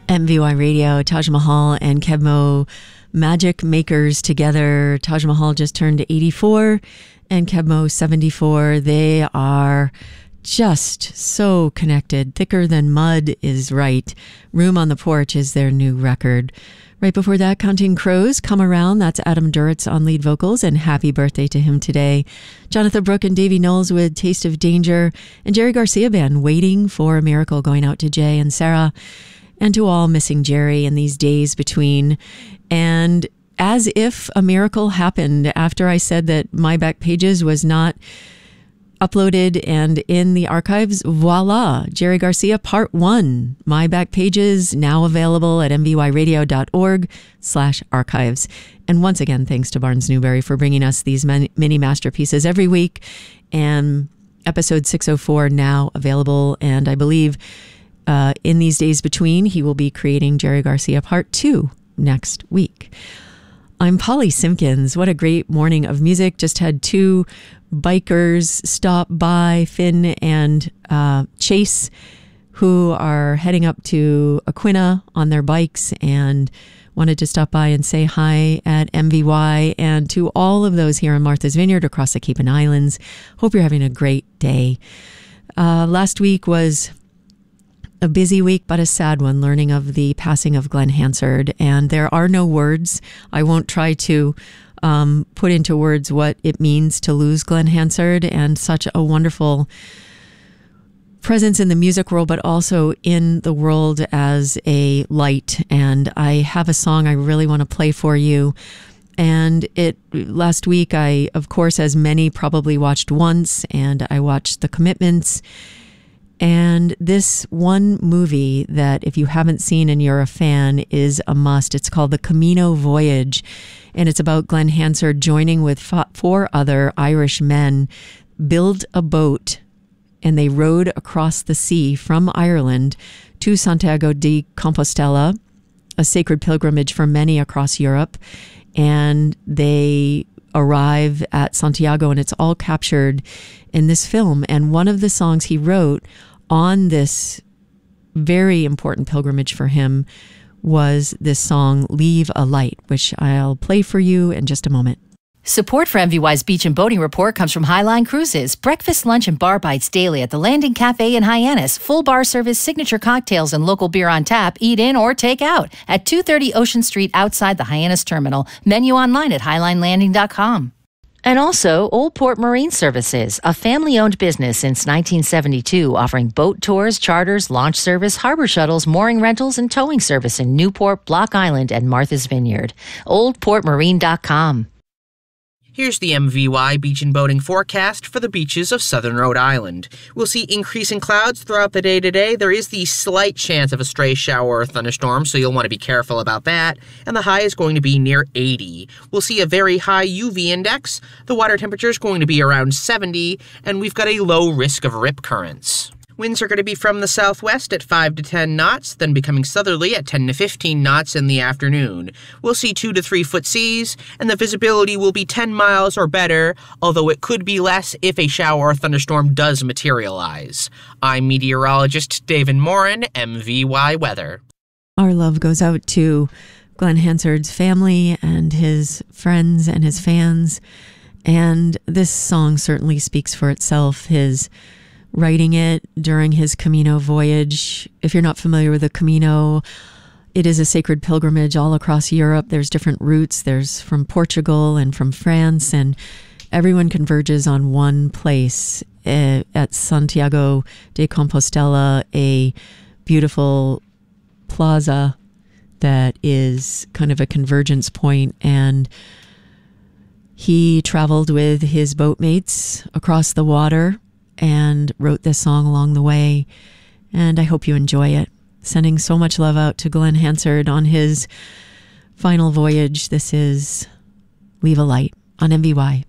MVY Radio, Taj Mahal and Kebmo, magic makers together. Taj Mahal just turned 84 and Kebmo 74. They are just so connected. Thicker Than Mud is right. Room on the Porch is their new record. Right before that, Counting Crows, Come Around. That's Adam Duritz on lead vocals, and happy birthday to him today. Jonathan Brooke and Davey Knowles with Taste of Danger, and Jerry Garcia Band, Waiting for a Miracle, going out to Jay and Sarah, and to all missing Jerry in these days between. And as if a miracle happened after I said that My Back Pages was not uploaded and in the archives, voila, Jerry Garcia Part 1, My Back Pages, now available at mvyradio.org/archives. And once again, thanks to Barnes Newberry for bringing us these mini masterpieces every week. And episode 604 now available, and I believe in these days between, he will be creating Jerry Garcia Part 2 next week. I'm Polly Simpkins. What a great morning of music. Just had two bikers stop by, Finn and Chase, who are heading up to Aquinnah on their bikes, and wanted to stop by and say hi at MVY, and to all of those here in Martha's Vineyard across the Cape and Islands. Hope you're having a great day. Last week was a busy week, but a sad one, learning of the passing of Glen Hansard. And there are no words. I won't try to put into words what it means to lose Glen Hansard, and such a wonderful presence in the music world, but also in the world as a light. And I have a song I really want to play for you. And last week, I, of course, as many probably watched once, and I watched The Commitments. And this one movie that, if you haven't seen and you're a fan, is a must. It's called The Camino Voyage, and it's about Glen Hansard joining with four other Irish men, build a boat, and they rowed across the sea from Ireland to Santiago de Compostela, a sacred pilgrimage for many across Europe. And they arrive at Santiago, and it's all captured in this film. And one of the songs he wrote on this very important pilgrimage for him was this song, Leave a Light, which I'll play for you in just a moment. Support for MVY's Beach and Boating Report comes from Highline Cruises. Breakfast, lunch, and bar bites daily at the Landing Cafe in Hyannis. Full bar service, signature cocktails, and local beer on tap. Eat in or take out at 230 Ocean Street outside the Hyannis Terminal. Menu online at highlinelanding.com. And also, Old Port Marine Services, a family-owned business since 1972, offering boat tours, charters, launch service, harbor shuttles, mooring rentals, and towing service in Newport, Block Island, and Martha's Vineyard. OldPortMarine.com. Here's the MVY Beach and Boating forecast for the beaches of southern Rhode Island. We'll see increasing clouds throughout the day today. There is the slight chance of a stray shower or thunderstorm, so you'll want to be careful about that. And the high is going to be near 80. We'll see a very high UV index. The water temperature is going to be around 70, and we've got a low risk of rip currents. Winds are going to be from the southwest at 5 to 10 knots, then becoming southerly at 10 to 15 knots in the afternoon. We'll see 2 to 3 foot seas, and the visibility will be 10 miles or better, although it could be less if a shower or thunderstorm does materialize. I'm meteorologist David Morin, MVY Weather. Our love goes out to Glen Hansard's family and his friends and his fans. And this song certainly speaks for itself. His writing it during his Camino voyage. If you're not familiar with the Camino, it is a sacred pilgrimage all across Europe. There's different routes. There's from Portugal and from France, and everyone converges on one place at Santiago de Compostela, a beautiful plaza that is kind of a convergence point. And he traveled with his boatmates across the water and wrote this song along the way, and I hope you enjoy it. Sending so much love out to Glen Hansard on his final voyage. This is Leave a Light on MVY.